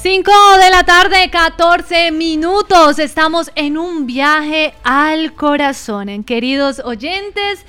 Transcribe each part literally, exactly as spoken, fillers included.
cinco de la tarde, catorce minutos. Estamos en un viaje al corazón, queridos oyentes.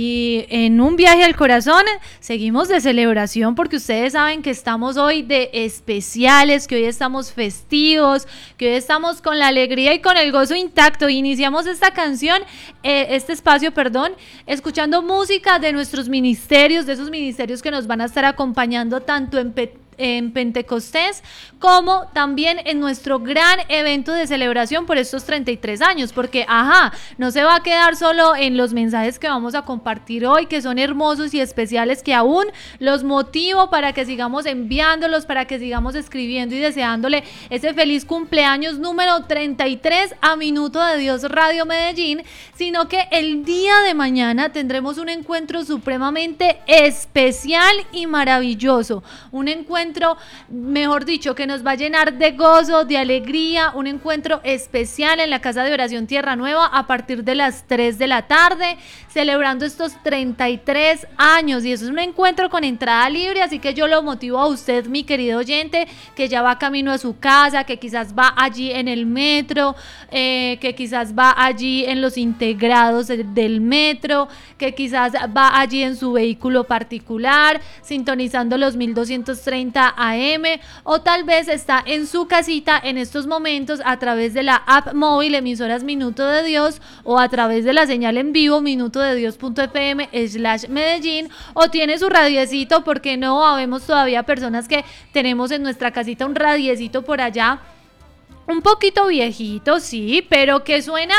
Y en un viaje al corazón seguimos de celebración porque ustedes saben que estamos hoy de especiales, que hoy estamos festivos, que hoy estamos con la alegría y con el gozo intacto. Iniciamos esta canción, eh, este espacio, perdón, escuchando música de nuestros ministerios, de esos ministerios que nos van a estar acompañando tanto en P en Pentecostés, como también en nuestro gran evento de celebración por estos treinta y tres años, porque ajá, no se va a quedar solo en los mensajes que vamos a compartir hoy, que son hermosos y especiales, que aún los motivo para que sigamos enviándolos, para que sigamos escribiendo y deseándole ese feliz cumpleaños número treinta y tres a Minuto de Dios Radio Medellín, sino que el día de mañana tendremos un encuentro supremamente especial y maravilloso, un encuentro mejor dicho, que nos va a llenar de gozo, de alegría, un encuentro especial en la Casa de Oración Tierra Nueva a partir de las tres de la tarde, celebrando estos treinta y tres años, y eso es un encuentro con entrada libre, así que yo lo motivo a usted, mi querido oyente, que ya va camino a su casa, que quizás va allí en el metro, eh, que quizás va allí en los integrados del metro, que quizás va allí en su vehículo particular, sintonizando los mil doscientos treinta A M, o tal vez está en su casita en estos momentos a través de la app móvil emisoras Minuto de Dios, o a través de la señal en vivo minuto de dios punto f m slash Medellín, o tiene su radiecito, porque no habemos todavía personas que tenemos en nuestra casita un radiecito por allá, un poquito viejito, sí, pero que suena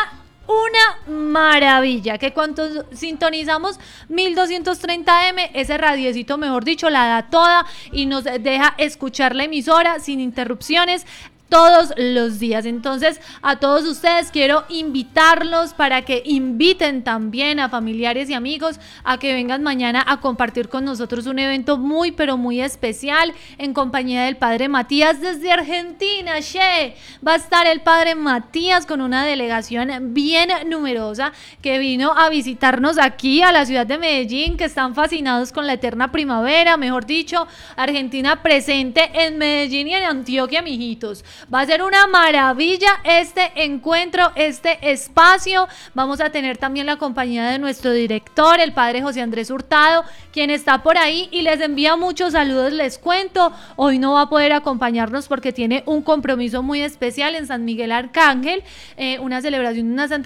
una maravilla, que cuando sintonizamos mil doscientos treinta A M, ese radiecito, mejor dicho, la da toda y nos deja escuchar la emisora sin interrupciones todos los días. Entonces, a todos ustedes quiero invitarlos para que inviten también a familiares y amigos a que vengan mañana a compartir con nosotros un evento muy, pero muy especial en compañía del Padre Matías desde Argentina. Che, va a estar el Padre Matías con una delegación bien numerosa que vino a visitarnos aquí a la ciudad de Medellín, que están fascinados con la eterna primavera, mejor dicho, Argentina presente en Medellín y en Antioquia, mijitos. Va a ser una maravilla este encuentro, este espacio. Vamos a tener también la compañía de nuestro director, el padre José Andrés Hurtado, quien está por ahí y les envía muchos saludos. Les cuento, hoy no va a poder acompañarnos porque tiene un compromiso muy especial en San Miguel Arcángel, eh, una celebración, una santa